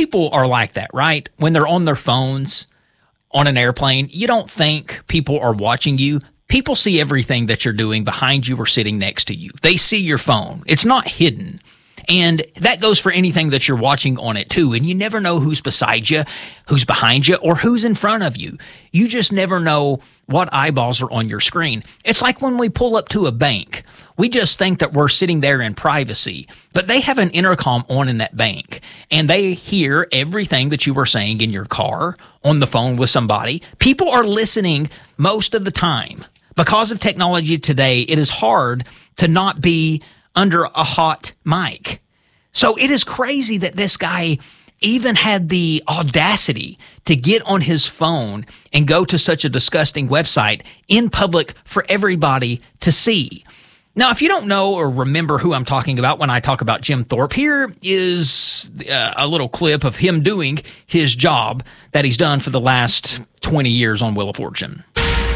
people are like that, right? When they're on their phones on an airplane, you don't think people are watching you. People see everything that you're doing behind you or sitting next to you. They see your phone. It's not hidden. And that goes for anything that you're watching on it too. And you never know who's beside you, who's behind you, or who's in front of you. You just never know what eyeballs are on your screen. It's like when we pull up to a bank. We just think that we're sitting there in privacy, but they have an intercom on in that bank, and they hear everything that you were saying in your car, on the phone with somebody. People are listening most of the time. Because of technology today, it is hard to not be under a hot mic. So it is crazy that this guy even had the audacity to get on his phone and go to such a disgusting website in public for everybody to see. Now, if you don't know or remember who I'm talking about when I talk about Jim Thorpe, here is a little clip of him doing his job that he's done for the last 20 years on Wheel of Fortune.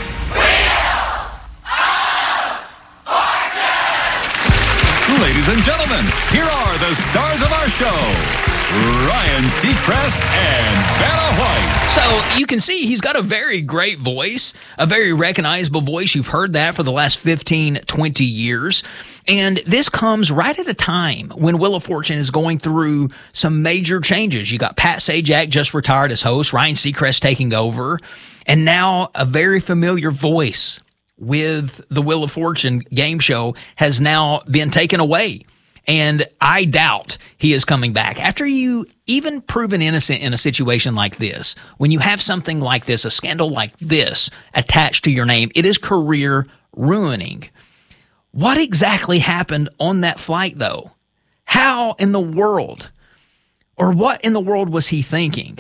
Ladies and gentlemen, here are the stars of our show, Ryan Seacrest and Vanna White. So you can see he's got a very great voice, a very recognizable voice. You've heard that for the last 15, 20 years. And this comes right at a time when Wheel of Fortune is going through some major changes. You got Pat Sajak just retired as host, Ryan Seacrest taking over, and now a very familiar voice with the Wheel of Fortune game show has now been taken away. And I doubt he is coming back. After you even proven innocent in a situation like this, when you have something like this, a scandal like this attached to your name, it is career ruining. What exactly happened on that flight, though? How in the world, or what in the world was he thinking?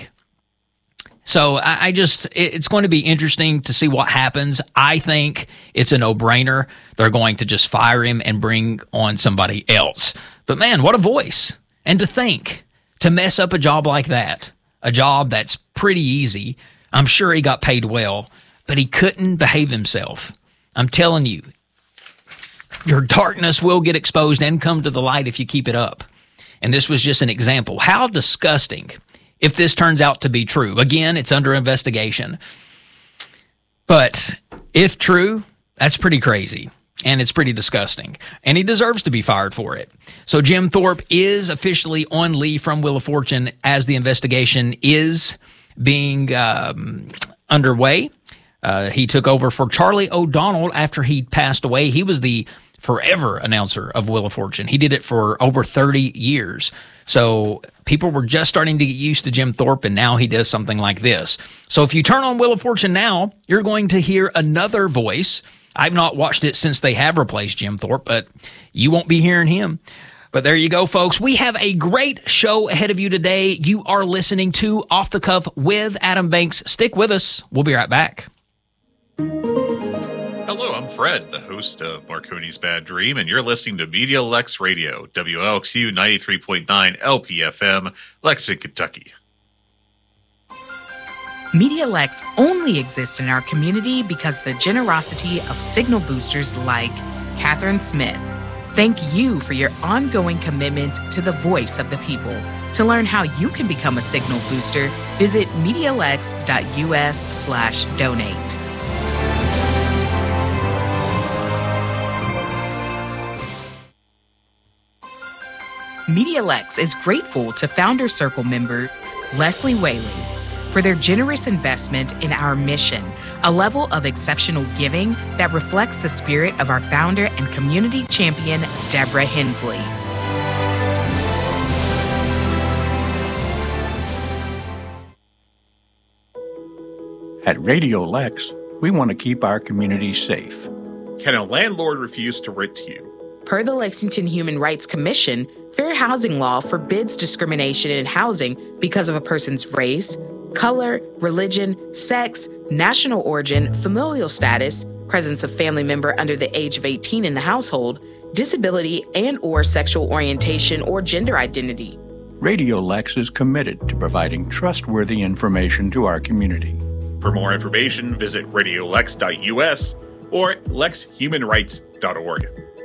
So it's going to be interesting to see what happens. I think it's a no-brainer. They're going to just fire him and bring on somebody else. But man, what a voice. And to think, to mess up a job like that, a job that's pretty easy. I'm sure he got paid well, but he couldn't behave himself. I'm telling you, your darkness will get exposed and come to the light if you keep it up. And this was just an example. How disgusting. If this turns out to be true. Again, it's under investigation. But if true, that's pretty crazy. And it's pretty disgusting. And he deserves to be fired for it. So Jim Thorpe is officially on leave from Wheel of Fortune as the investigation is being underway. He took over for Charlie O'Donnell after he passed away. He was the forever announcer of Wheel of Fortune. He did it for over 30 years. So people were just starting to get used to Jim Thorpe, and now he does something like this. So if you turn on Wheel of Fortune now, you're going to hear another voice. I've not watched it since they have replaced Jim Thorpe, but you won't be hearing him. But there you go, folks. We have a great show ahead of you today. You are listening to Off the Cuff with Adam Banks. Stick with us. We'll be right back. Hello, I'm Fred, the host of Marconi's Bad Dream, and you're listening to Media Lex Radio, WLXU 93.9 LPFM, Lexington, Kentucky. Media Lex only exists in our community because of the generosity of signal boosters like Catherine Smith. Thank you for your ongoing commitment to the voice of the people. To learn how you can become a signal booster, visit MediaLex.us/donate. Media Lex is grateful to Founder Circle member Leslie Whaley for their generous investment in our mission, a level of exceptional giving that reflects the spirit of our founder and community champion, Deborah Hensley. At Radio Lex, we want to keep our community safe. Can a landlord refuse to rent to you? Per the Lexington Human Rights Commission, fair housing law forbids discrimination in housing because of a person's race, color, religion, sex, national origin, familial status, presence of family member under the age of 18 in the household, disability and/or sexual orientation or gender identity. Radio Lex is committed to providing trustworthy information to our community. For more information, visit radiolex.us or lexhumanrights.org.